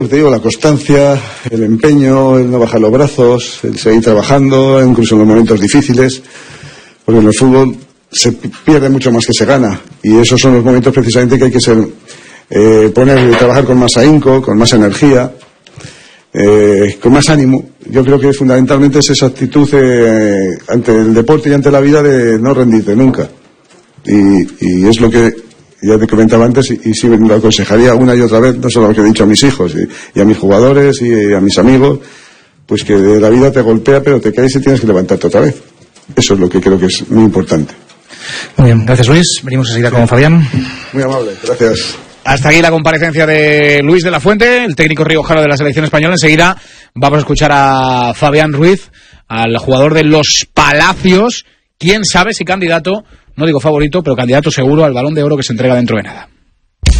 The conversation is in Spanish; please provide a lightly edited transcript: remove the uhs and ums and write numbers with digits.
Te digo, la constancia, el empeño, el no bajar los brazos, el seguir trabajando, incluso en los momentos difíciles, porque en el fútbol se pierde mucho más que se gana, y esos son los momentos precisamente que hay que trabajar con más ahínco, con más energía, con más ánimo. Yo creo que fundamentalmente es esa actitud ante el deporte y ante la vida de no rendirte nunca, y es lo que ya te comentaba antes, y sí lo aconsejaría una y otra vez, no solo lo que he dicho a mis hijos y a mis jugadores y a mis amigos, pues que la vida te golpea, pero te caes y tienes que levantarte otra vez. Eso es lo que creo que es muy importante. Muy bien, gracias Luis. Venimos enseguida con Fabián. Muy amable, gracias. Hasta aquí la comparecencia de Luis de la Fuente, el técnico riojano de la selección española. Enseguida vamos a escuchar a Fabián Ruiz, al jugador de Los Palacios. ¿Quién sabe si candidato, no digo favorito, pero candidato seguro al Balón de Oro que se entrega dentro de nada?